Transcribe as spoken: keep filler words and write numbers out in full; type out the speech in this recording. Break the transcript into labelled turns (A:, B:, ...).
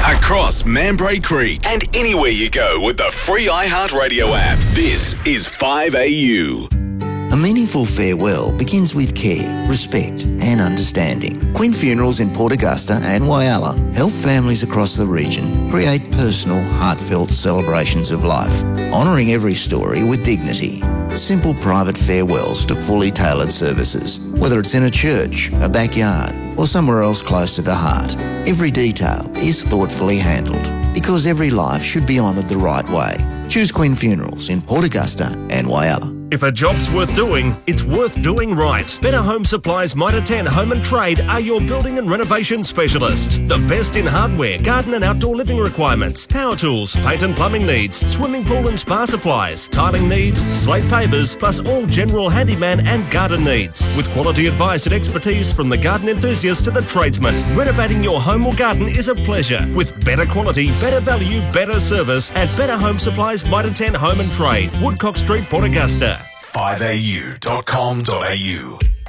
A: Across Mambray Creek and anywhere you go with the free iHeartRadio app. This is five A U.
B: A meaningful farewell begins with care, respect and understanding. Quinn Funerals in Port Augusta and Whyalla help families across the region create personal, heartfelt celebrations of life, honouring every story with dignity. Simple private farewells to fully tailored services, whether it's in a church, a backyard or somewhere else close to the heart. Every detail is thoughtfully handled because every life should be honoured the right way. Choose Quinn Funerals in Port Augusta and Whyalla.
C: If a job's worth doing, it's worth doing right. Better Home Supplies Mitre ten Home and Trade are your building and renovation specialists. The best in hardware, garden and outdoor living requirements, power tools, paint and plumbing needs, swimming pool and spa supplies, tiling needs, slate pavers, plus all general handyman and garden needs. With quality advice and expertise from the garden enthusiast to the tradesman, renovating your home or garden is a pleasure. With better quality, better value, better service at Better Home Supplies Mitre ten Home and Trade, Woodcock Street, Port Augusta.
A: five A U dot com dot A U